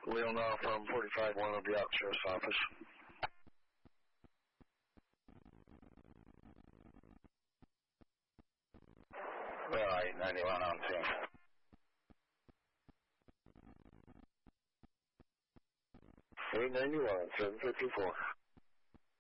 Leonard from 45-1 will be out sheriff's office. Right, 91 on 10. 891, 754.